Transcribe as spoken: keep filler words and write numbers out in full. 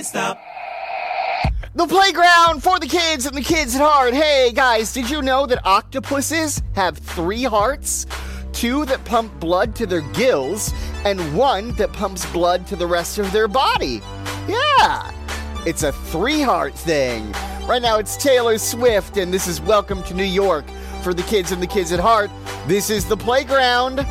stop. The playground for the kids and the kids at heart. Hey guys, did you know that octopuses have three hearts? Two that pump blood to their gills and one that pumps blood to the rest of their body. Yeah, it's a three-heart thing. Right now it's Taylor Swift and this is Welcome to New York for the kids and the kids at heart. This is the playground.